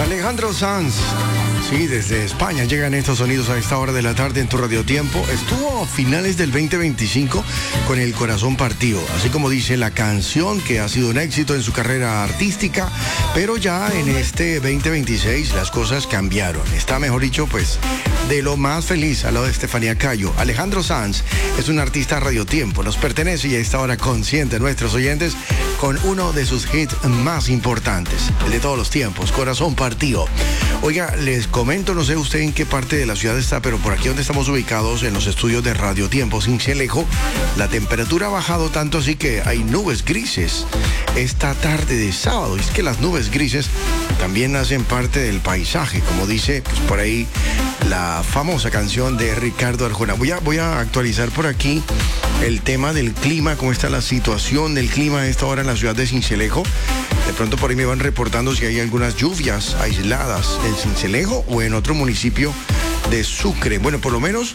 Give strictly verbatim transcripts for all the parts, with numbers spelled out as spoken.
Alejandro Sanz. Sí, desde España llegan estos sonidos a esta hora de la tarde en tu Radio Tiempo. Estuvo a finales del veinte veinticinco con el corazón partido, así como dice la canción, que ha sido un éxito en su carrera artística, pero ya en este veinte veintiséis las cosas cambiaron. Está, mejor dicho, pues, de lo más feliz al lado de Estefanía Cayo. Alejandro Sanz es un artista Radio Tiempo, nos pertenece y a esta hora consiente a nuestros oyentes con uno de sus hits más importantes, el de todos los tiempos, Corazón Partido. Oiga, les comento, no sé usted en qué parte de la ciudad está, pero por aquí donde estamos ubicados, en los estudios de Radio Tiempo Sincelejo, la temperatura ha bajado tanto así que hay nubes grises esta tarde de sábado. Y es que las nubes grises también hacen parte del paisaje, como dice pues, por ahí la famosa canción de Ricardo Arjona. Voy a, voy a actualizar por aquí el tema del clima, cómo está la situación del clima a esta hora en la ciudad de Sincelejo. De pronto por ahí me van reportando si hay algunas lluvias aisladas en Sincelejo o en otro municipio de Sucre. Bueno, por lo menos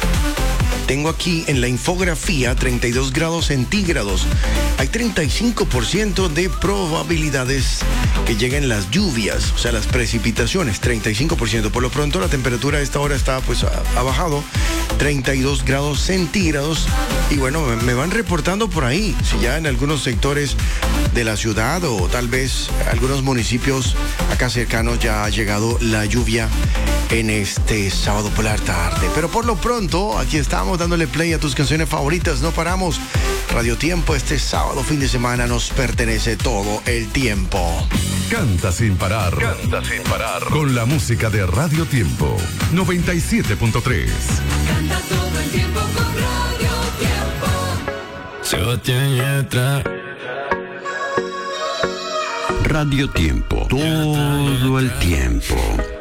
tengo aquí en la infografía treinta y dos grados centígrados. Hay treinta y cinco por ciento de probabilidades que lleguen las lluvias, o sea, las precipitaciones, treinta y cinco por ciento. Por lo pronto la temperatura a esta hora está, pues, ha, ha bajado treinta y dos grados centígrados. Y bueno, me, me van reportando por ahí, si ya en algunos sectores de la ciudad o tal vez algunos municipios acá cercanos ya ha llegado la lluvia en este sábado por la tarde. Pero por lo pronto, aquí estamos dándole play a tus canciones favoritas. No paramos. Radio Tiempo, este sábado, fin de semana, nos pertenece todo el tiempo. Canta sin parar. Canta sin parar. Con la música de Radio Tiempo. noventa y siete punto tres. Canta todo el tiempo con Radio Tiempo. Sebastián Yatra. Radio Tiempo. Todo el tiempo.